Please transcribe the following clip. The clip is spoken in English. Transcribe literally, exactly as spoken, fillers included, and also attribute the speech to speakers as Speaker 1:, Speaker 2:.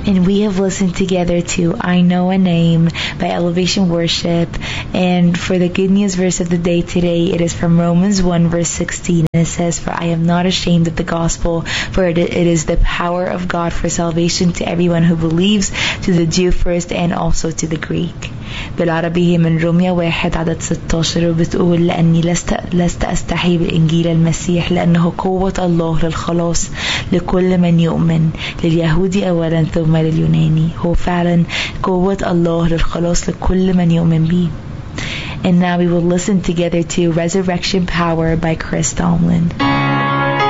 Speaker 1: And we have listened together to I Know a Name by Elevation Worship. And for the good news verse of the day today, it is from Romans one verse sixteen. And it says, "For I am not ashamed of the gospel, for it, it is the power of God for salvation to everyone who believes, to the Jew first and also to the Greek." بالعربي هي من روميا واحد عدد ستاشر وبتقول: لأني لست لست أستحي بإنجيل المسيح لأنه قوة الله للخلاص لكل من يؤمن، لليهودي أولا ثم لليوناني. هو فعلا قوة الله للخلاص لكل من يؤمن به. And now we will listen together to Resurrection Power by Chris Tomlin.